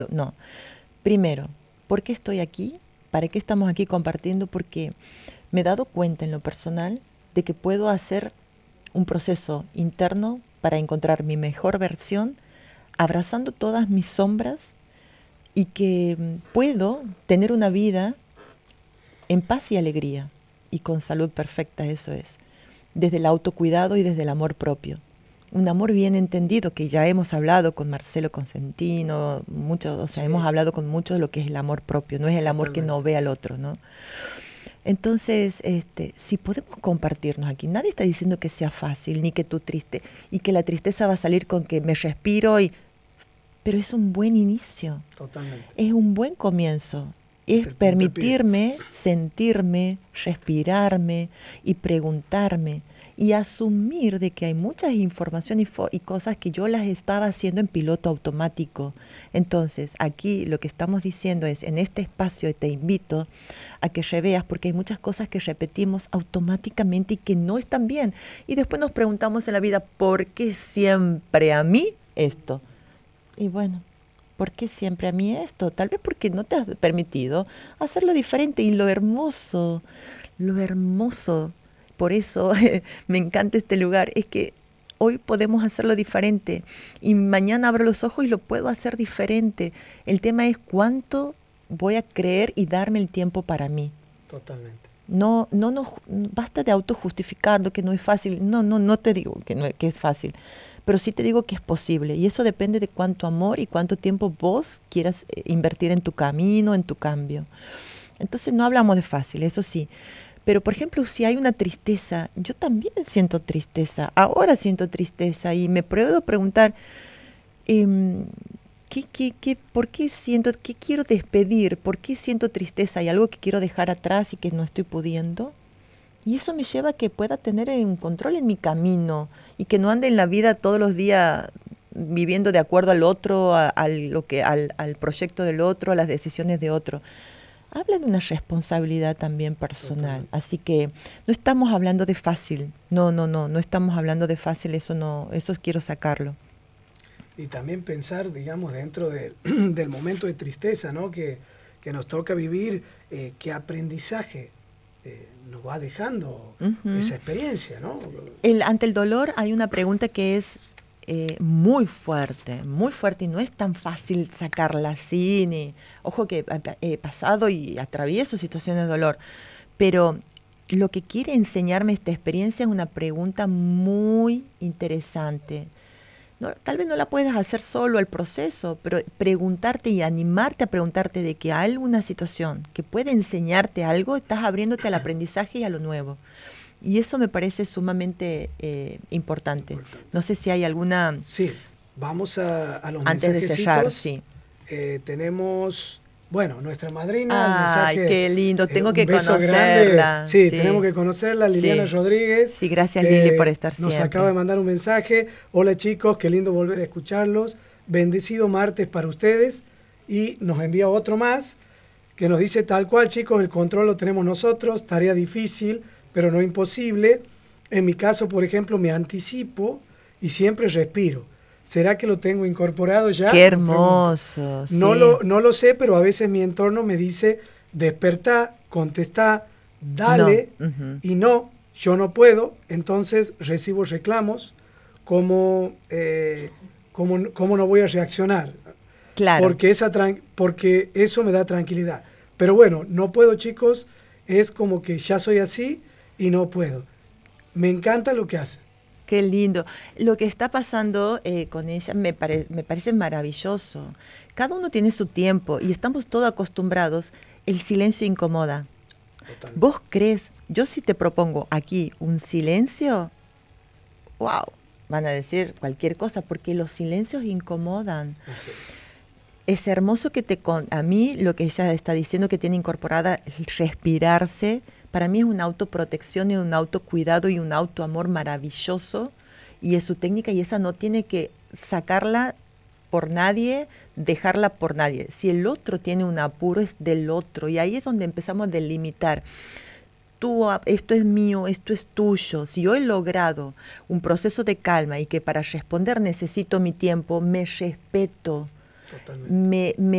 No. Primero, ¿por qué estoy aquí? ¿Para qué estamos aquí compartiendo? Porque me he dado cuenta en lo personal de que puedo hacer un proceso interno para encontrar mi mejor versión, abrazando todas mis sombras y que puedo tener una vida en paz y alegría y con salud perfecta, eso es, desde el autocuidado y desde el amor propio. Un amor bien entendido, que ya hemos hablado con Marcelo Consentino, mucho, o sea, hemos Sí, hablado con mucho de lo que es el amor propio, no es el amor que no totalmente. ve al otro, ¿no? Entonces, si podemos compartirnos aquí, nadie está diciendo que sea fácil, ni que tú triste, y que la tristeza va a salir con que me respiro, pero es un buen inicio, Totalmente. es un buen comienzo. Es Es el puntapié. permitirme sentirme, respirarme y preguntarme y asumir de que hay muchas informaciones y cosas que yo las estaba haciendo en piloto automático. Entonces, aquí lo que estamos diciendo es, en este espacio te invito a que reveas, porque hay muchas cosas que repetimos automáticamente y que no están bien. Y después nos preguntamos en la vida, ¿por qué siempre a mí esto? Y bueno, ¿por qué siempre a mí esto? Tal vez porque no te has permitido hacerlo diferente. Y lo hermoso, por eso me encanta este lugar, es que hoy podemos hacerlo diferente. Y mañana abro los ojos y lo puedo hacer diferente. El tema es cuánto voy a creer y darme el tiempo para mí. Totalmente. No, no, no, basta de autojustificarlo, que no es fácil. No, no, no te digo que, no, que es fácil, pero sí te digo que es posible. Y eso depende de cuánto amor y cuánto tiempo vos quieras invertir en tu camino, en tu cambio. Entonces no hablamos de fácil, eso sí. Pero, por ejemplo, si hay una tristeza, yo también siento tristeza. Ahora siento tristeza y me puedo preguntar, em, por qué siento, qué quiero despedir? ¿Por qué siento tristeza? ¿Hay algo que quiero dejar atrás y que no estoy pudiendo? Y eso me lleva a que pueda tener un control en mi camino y que no ande en la vida todos los días viviendo de acuerdo al otro, al proyecto del otro, a las decisiones de otro. Habla de una responsabilidad también personal. Totalmente. Así que no estamos hablando de fácil. No, no, no, no estamos hablando de fácil, eso no, eso quiero sacarlo. Y también pensar, digamos, dentro del momento de tristeza, ¿no? Que nos toca vivir, qué aprendizaje nos va dejando Ujú. esa experiencia, ¿no? Ante el dolor hay una pregunta que es muy fuerte y no es tan fácil sacarla así, ni, ojo que he pasado y atravieso situaciones de dolor, pero lo que quiere enseñarme esta experiencia es una pregunta muy interesante. No, tal vez no la puedas hacer solo al proceso, pero preguntarte y animarte a preguntarte de que hay alguna situación que puede enseñarte algo, estás abriéndote al aprendizaje y a lo nuevo. Y eso me parece sumamente importante. Importante. No sé si hay alguna, Sí, vamos a los antes de cerrar, mensajecitos. sí. Tenemos, bueno, nuestra madrina, el Ay, mensaje, qué lindo, tengo un que beso grande. conocerla, Sí, tenemos sí, que conocerla, Liliana sí. Rodríguez, Sí, gracias Lili por que estar nos acaba siempre. de mandar un mensaje. Hola chicos, qué lindo volver a escucharlos. Bendecido martes para ustedes. Y nos envía otro más que nos dice tal cual, chicos, el control lo tenemos nosotros, tarea difícil, pero no imposible. En mi caso, por ejemplo, me anticipo y siempre respiro. ¿Será que lo tengo incorporado ya? Qué Nos pregunta. hermoso, sí. No lo sé, pero a veces mi entorno me dice, despertá, contestá, No. dale, Ujú. y no, yo no puedo, entonces recibo reclamos, ¿cómo, cómo no voy a reaccionar? Claro. Porque eso me da tranquilidad. Pero bueno, no puedo, chicos, es como que ya soy así y no puedo. Me encanta lo que hace. Qué lindo. Lo que está pasando con ella me parece maravilloso. Cada uno tiene su tiempo y estamos todos acostumbrados. El silencio incomoda. Totalmente. ¿Vos crees? Yo si te propongo aquí un silencio, wow, van a decir cualquier cosa porque los silencios incomodan. Así es. Es hermoso que a mí lo que ella está diciendo que tiene incorporada el respirarse, para mí es una autoprotección y un autocuidado y un autoamor maravilloso y es su técnica y esa no tiene que sacarla por nadie, dejarla por nadie. Si el otro tiene un apuro es del otro y ahí es donde empezamos a delimitar. Esto es mío, esto es tuyo. Si yo he logrado un proceso de calma y que para responder necesito mi tiempo, me respeto. Totalmente. me